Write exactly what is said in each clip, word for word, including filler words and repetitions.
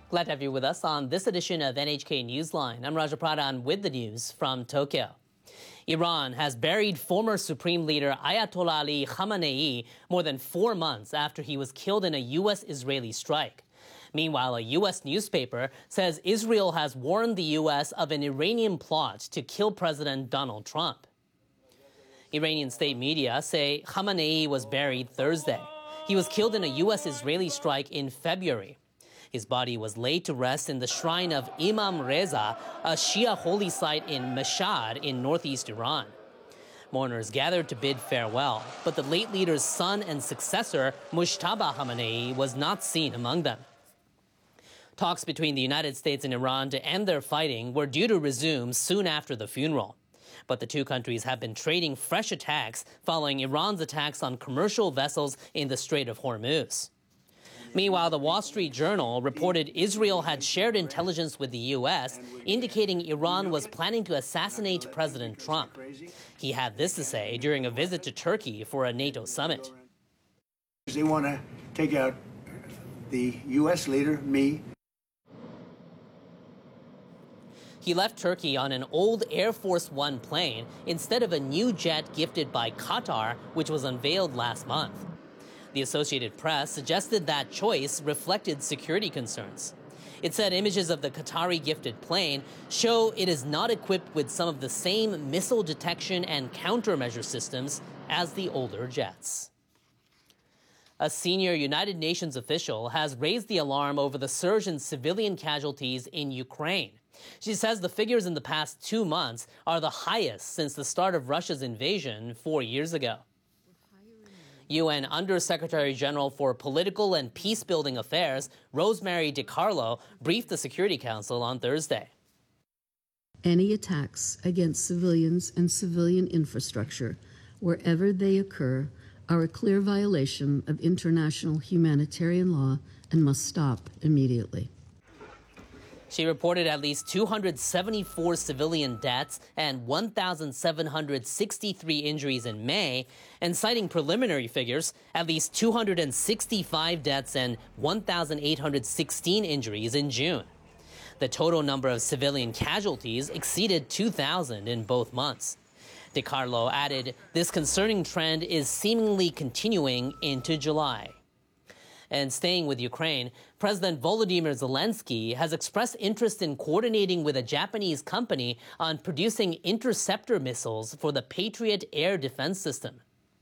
Glad to have you with us on this edition of N H K Newsline. I'm Raja Pradhan with the news from Tokyo. Iran has buried former Supreme Leader Ayatollah Ali Khamenei more than four months after he was killed in a U S-Israeli strike. Meanwhile, a U S newspaper says Israel has warned the U S of an Iranian plot to kill President Donald Trump. Iranian state media say Khamenei was buried Thursday. He was killed in a U S-Israeli strike in February. His body was laid to rest in the shrine of Imam Reza, a Shia holy site in Mashhad in northeast Iran. Mourners gathered to bid farewell, but the late leader's son and successor, Mujtaba Khamenei, was not seen among them. Talks between the United States and Iran to end their fighting were due to resume soon after the funeral. But the two countries have been trading fresh attacks following Iran's attacks on commercial vessels in the Strait of Hormuz. Meanwhile, the Wall Street Journal reported Israel had shared intelligence with the U S, indicating Iran was planning to assassinate President Trump. He had this to say during a visit to Turkey for a NATO summit. They want to take out the U S leader, me. He left Turkey on an old Air Force One plane instead of a new jet gifted by Qatar, which was unveiled last month. The Associated Press suggested that choice reflected security concerns. It said images of the Qatari-gifted plane show it is not equipped with some of the same missile detection and countermeasure systems as the older jets. A senior United Nations official has raised the alarm over the surge in civilian casualties in Ukraine. She says the figures in the past two months are the highest since the start of Russia's invasion four years ago. U N Undersecretary General for Political and Peacebuilding Affairs, Rosemary DiCarlo, briefed the Security Council on Thursday. Any attacks against civilians and civilian infrastructure, wherever they occur, are a clear violation of international humanitarian law and must stop immediately. She reported at least two hundred seventy-four civilian deaths and one thousand seven hundred sixty-three injuries in May, and citing preliminary figures, at least two hundred sixty-five deaths and one thousand eight hundred sixteen injuries in June. The total number of civilian casualties exceeded two thousand in both months. DiCarlo added, this concerning trend is seemingly continuing into July. And staying with Ukraine, President Volodymyr Zelensky has expressed interest in coordinating with a Japanese company on producing interceptor missiles for the Patriot air defense system.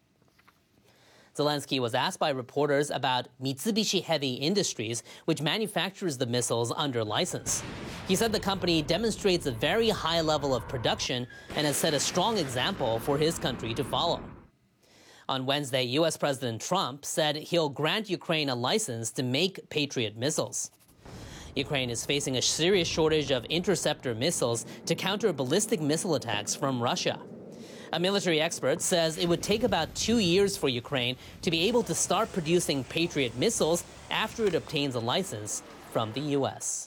Zelensky was asked by reporters about Mitsubishi Heavy Industries, which manufactures the missiles under license. He said the company demonstrates a very high level of production and has set a strong example for his country to follow. On Wednesday, U S President Trump said he'll grant Ukraine a license to make Patriot missiles. Ukraine is facing a serious shortage of interceptor missiles to counter ballistic missile attacks from Russia. A military expert says it would take about two years for Ukraine to be able to start producing Patriot missiles after it obtains a license from the U S.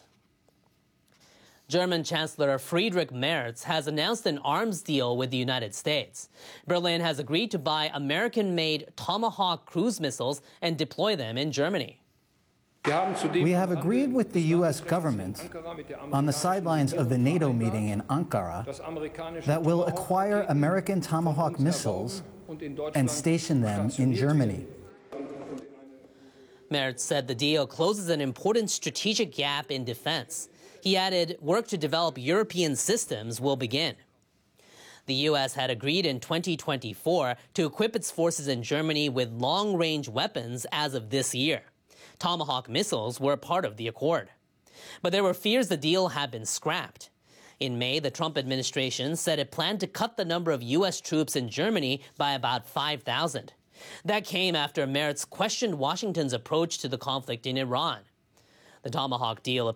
German Chancellor Friedrich Merz has announced an arms deal with the United States. Berlin has agreed to buy American-made Tomahawk cruise missiles and deploy them in Germany. We have agreed with the U S government on the sidelines of the NATO meeting in Ankara that we'll acquire American Tomahawk missiles and station them in Germany. Merz said the deal closes an important strategic gap in defense. He added, work to develop European systems will begin. The U S had agreed in twenty twenty-four to equip its forces in Germany with long-range weapons as of this year. Tomahawk missiles were a part of the accord. But there were fears the deal had been scrapped. In May, the Trump administration said it planned to cut the number of U S troops in Germany by about five thousand. That came after Merz questioned Washington's approach to the conflict in Iran. The Tomahawk deal